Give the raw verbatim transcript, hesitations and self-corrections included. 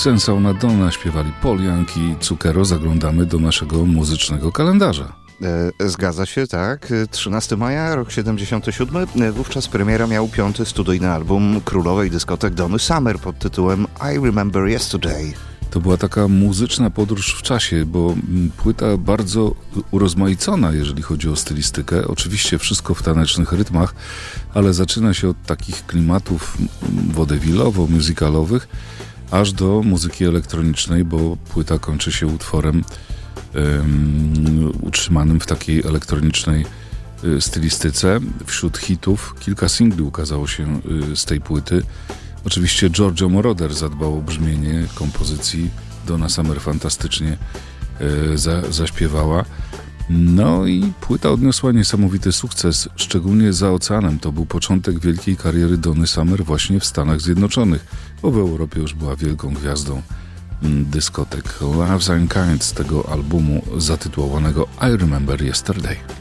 Sensauna Donna śpiewali Paul Young i Zucchero. Zaglądamy do naszego muzycznego kalendarza. E, zgadza się, tak. trzynastego maja, rok siedemdziesiąty siódmy. Wówczas premiera miał piąty studyjny album królowej dyskotek Donny Summer pod tytułem I Remember Yesterday. To była taka muzyczna podróż w czasie, bo płyta bardzo urozmaicona, jeżeli chodzi o stylistykę. Oczywiście wszystko w tanecznych rytmach, ale zaczyna się od takich klimatów wodewilowo-musicalowych, aż do muzyki elektronicznej, bo płyta kończy się utworem um, utrzymanym w takiej elektronicznej y, stylistyce. Wśród hitów kilka singli ukazało się y, z tej płyty. Oczywiście Giorgio Moroder zadbał o brzmienie kompozycji. Donna Summer fantastycznie y, za, zaśpiewała. No i płyta odniosła niesamowity sukces, szczególnie za oceanem. To był początek wielkiej kariery Donny Summer właśnie w Stanach Zjednoczonych, bo w Europie już była wielką gwiazdą dyskotek. Love's Unkind z tego albumu zatytułowanego I Remember Yesterday.